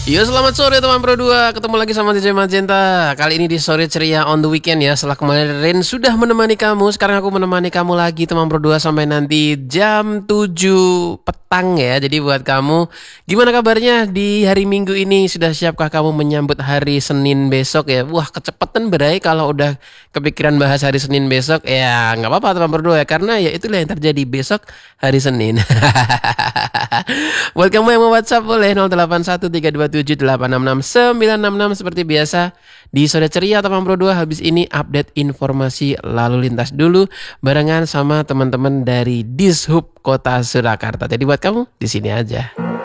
Yo, selamat sore teman Pro 2. Ketemu lagi sama DJ Magenta. Kali ini di sore ceria on the weekend ya. Setelah kemarin sudah menemani kamu, sekarang aku menemani kamu lagi teman Pro 2 sampai nanti jam 7 petang ya. Jadi buat kamu, gimana kabarnya di hari Minggu ini? Sudah siapkah kamu menyambut hari Senin besok ya? Wah, kecepatan berai kalau udah kepikiran bahas hari Senin besok. Ya, nggak apa-apa teman Pro 2 ya, karena ya itulah yang terjadi besok hari Senin. Buat kamu yang mau WhatsApp boleh 081327866966 seperti biasa di sore ceria teman Pro 2. Habis ini update informasi lalu lintas dulu barengan sama teman-teman dari Dishub Kota Surakarta. Jadi buat kamu di sini aja.